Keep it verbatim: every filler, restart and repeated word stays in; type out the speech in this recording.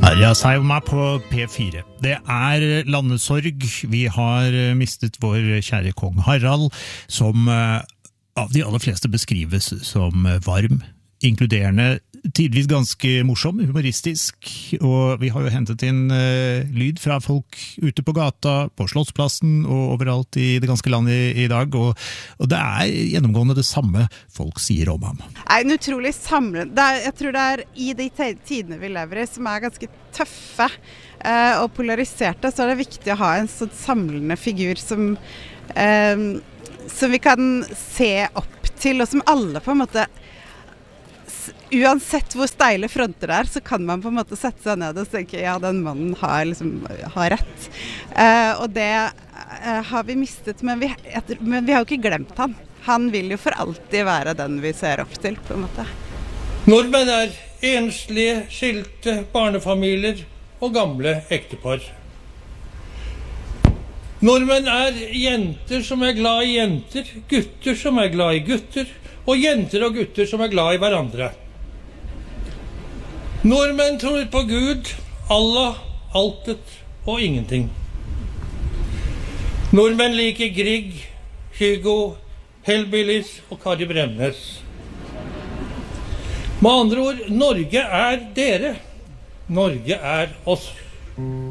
Arja Saijonmaa på P fire. Det er landesorg. Vi har mistet vår kjære kong Harald, som av de aller fleste beskrives som varm, inkluderende, tidvis ganske morsom, humoristisk, og vi har jo hentet inn uh, lyd fra folk ute på gata, på Slottsplassen og overalt i det ganske landet i, i dag, og, og det er gjennomgående det samme folk sier om ham. Det er en utrolig samlende, jeg tror det er i de tidene vi lever i, som er ganske tøffe uh, og polariserte, så er det viktig å ha en sånn samlende figur som, uh, som vi kan se opp til, og som alle på en måte uansett hvor steile fronter det er, så kan man på en måte sette seg ned og tenke, ja, den mannen har, liksom, har rett. Uh, og det uh, har vi mistet, men vi, etter, men vi har jo ikke glemt han. Han vil jo for alltid være den vi ser opp til, på en måte. Nordmenn er enslige, skilte, barnefamilier og gamle ektepar. Nordmenn er jenter som er glad i jenter, gutter som er glad i gutter, og jenter og gutter som er glad i hverandre. Nordmenn tror på Gud, Allah, altet og ingenting. Nordmenn liker Grieg, Hugo, Hellbillies og Kari Bremnes. Med andre ord, Norge er dere. Norge er oss.